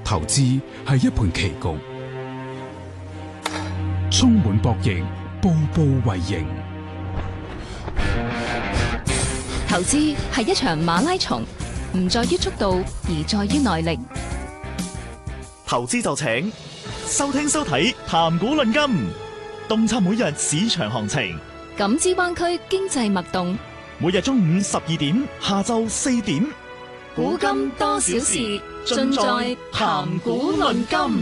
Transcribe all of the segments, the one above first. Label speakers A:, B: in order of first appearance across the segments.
A: 投資係一盤棋局，充滿博弈，步步為營。
B: 投資係一場馬拉松，唔在於速度，而在於耐力。
C: 投資就請收聽收睇談股論金，洞察每日市場行情，
B: 感知灣區經濟脈動。
C: 每日中午12點，下晝4點，
B: 古今多少事，盡在談股論金。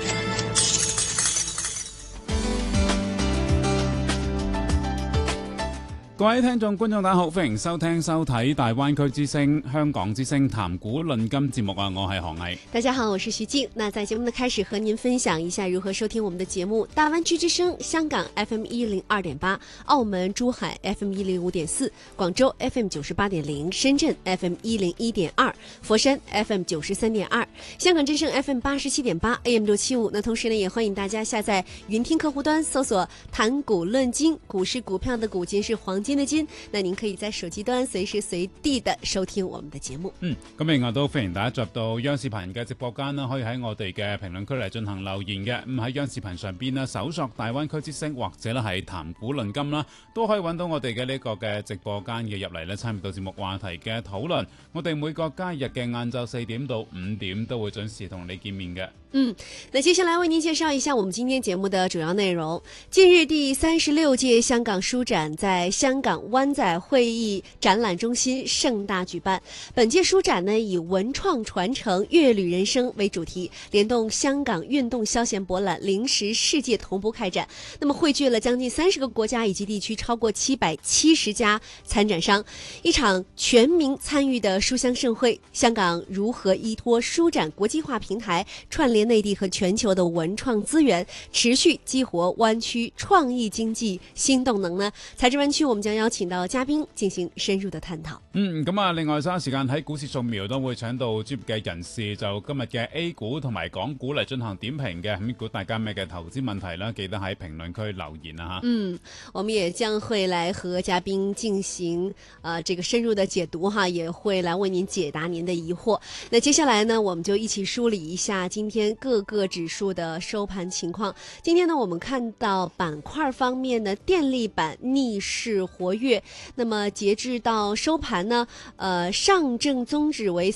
D: 各位聽眾觀眾大家好，歡迎收聽收睇大灣區之聲香港之聲談股論金節目啊！我係韓毅。
E: 大家好，我是徐靜。那在節目的開始，和您分享一下如何收聽我們的節目。大灣區之聲香港 FM 102.8，澳門珠海 FM 105.4，廣州 FM 98.0，深圳 FM 101.2，佛山 FM 93.2，香港之聲 FM 87.8 AM 675。那同時呢，也歡迎大家下載雲聽客戶端，搜索談股論金，股是股票的股，金是黃金的金，那您可以在手機端隨時隨地的收聽我們的節目。
D: 咁另外都歡迎大家入到央視頻嘅直播間啦，可以喺我哋嘅評論區嚟進行留言嘅。咁喺央視頻上邊啦，搜索大灣區之聲或者咧係談股論金啦，都可以揾到我哋嘅呢個嘅直播間嘅入嚟咧，參與到節目話題嘅討論。我哋每個假日嘅晏晝4點到5點都會準時同你見面嘅。
E: 那接下來為您介紹一下我們今天節目的主要內容。近日第36屆香港書展在香港灣仔會議展覽中心盛大舉辦。本屆書展呢，以文創傳承粵旅人生為主題，聯動香港運動消閒博覽、零食世界同步開展。那麼匯聚了將近30個國家以及地區超過770家參展商，一場全民參與的書香盛會。香港如何依託書展國際化平台串聯內地和全球的文創資源，持續激活灣區創意經濟新動能呢？財智灣區我們將邀請到嘉賓進行深入的探討。
D: 咁啊，另外稍後時間喺股市掃描都會請到專業嘅人士，就今日嘅 A 股同埋港股嚟進行點評嘅。咁如果大家咩嘅投資問題啦，記得喺評論區留言啊吓。
E: 我們也將會來和嘉賓進行這個深入的解讀哈，也會來為您解答您的疑惑。那接下來呢，我們就一起梳理一下今天各個指數的收盤情況。今天呢，我們看到板塊方面呢，電力板逆勢活躍。那麼截至到收盤呢，上證綜指為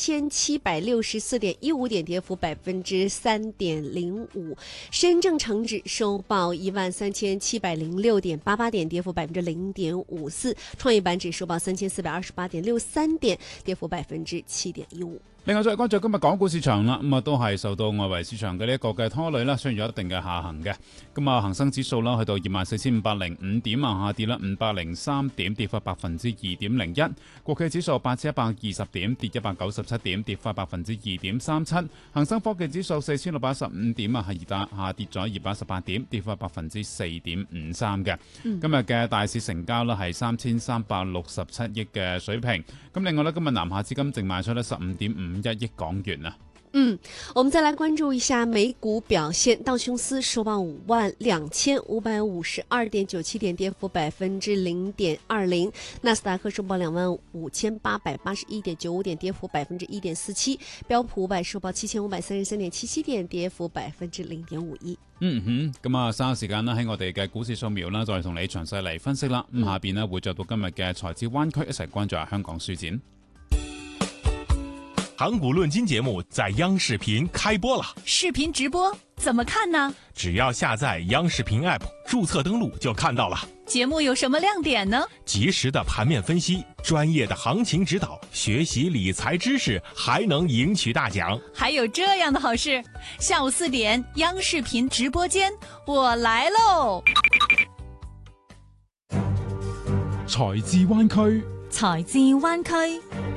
E: 3764.15點，跌幅3.05%。深證成指收報13706.88點，跌幅0.54%。創業板指收報3428.63點，跌幅7.15%。
D: 另外再關注今日港股市場啦，咁啊都係受到外圍市場嘅呢一個嘅拖累啦，出現咗一定嘅下行嘅。咁啊恒生指數啦去到24,505點啊，下跌啦503點，跌幅2.01%。國企指數8,120點，跌197點，跌幅2.37%。恒生科技指數4,615點啊，下跌咗218點，跌幅4.53%嘅。今日嘅大市成交啦係3,367億嘅水平。咁另外呢，今日南下資金淨賣出呢15.51億港元啊。
E: 我們再來關注一下美股表現。道瓊斯收報52,552.97點，跌幅0.20%。納斯達克收報25,881.95點，跌幅1.47%。標普500收報7,533.77點，跌幅0.51%。
D: 咁啊，稍後時間啦，喺我哋嘅股市掃描啦，再同你詳細嚟分析啦。咁下邊呢，會做到今日嘅財智灣區，一齊關注下香港書展。
F: 談股論金節目在央視頻開播了，
G: 視頻直播怎麼看呢？
F: 只要下載央視頻 App， 註冊登錄就看到了。
G: 節目有什麼亮點呢？
F: 及時的盤面分析，專業的行情指導，學習理財知識，還能贏取大獎。
G: 還有這樣的好事，下午4點央視頻直播間，我來嘍！
A: 財智灣區，
G: 財智灣區。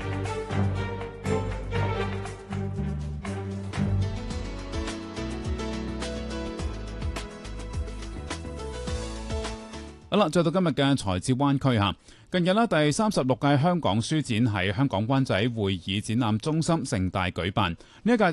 D: 好啦，再到今日嘅財智灣區吓。近日呢，第36屆香港書展喺香港灣仔會議展覽中心盛大舉辦。呢一屆嘅